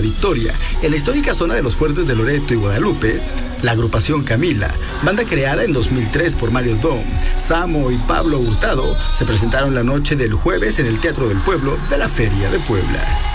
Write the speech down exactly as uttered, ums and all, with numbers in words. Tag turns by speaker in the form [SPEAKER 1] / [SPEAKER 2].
[SPEAKER 1] Victoria, en la histórica zona de los fuertes de Loreto y Guadalupe, la agrupación Camila, banda creada en dos mil tres por Mario Dom, Samo y Pablo Hurtado, se presentaron la noche del jueves en el Teatro del Pueblo de la Feria de Puebla.